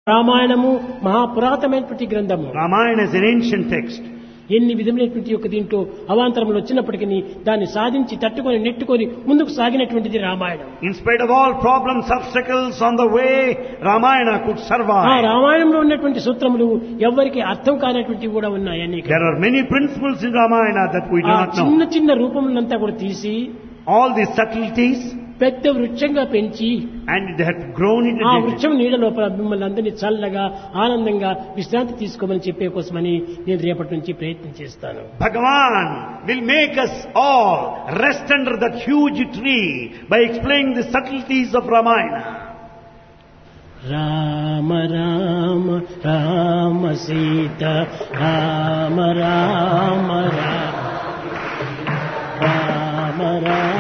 రామాయణము మహాపురాతనమైనటువంటి గ్రంథము. Ramayana is an ancient text. ఎన్ని విధమైనటువంటి యొక్క దీంట్లో అవాంతరములు వచ్చినప్పటికీ దాన్ని సాధించి తట్టుకొని నెట్టుకొని ముందుకు సాగినటువంటిది Ramayanam. In spite of all problems, obstacles on the way, Ramayana could ఆ survive. రామాయణంలో ఉన్నటువంటి సూత్రములు ఎవరికి అర్థం కానటువంటివి కూడా ఉన్నాయి. అన్ని There are many principles in Ramayana that we do ఆ not know. చిన్న చిన్న రూపములంతా కూడా తీసి All these subtleties, పెద్ద వృక్షంగా పెంచి and they have grown into ఆ dignity. వృక్షం నీడ లోపల మిమ్మల్ని అందరినీ చల్లగా ఆనందంగా విశ్రాంతి తీసుకోమని చెప్పే కోసమని నేను రేపటి నుంచి ప్రయత్నం చేస్తాను. Bhagavan will make us all rest under that huge tree by explaining the subtleties of Ramayana. Rama Rama Rama Sita Rama Rama Rama Rama Rama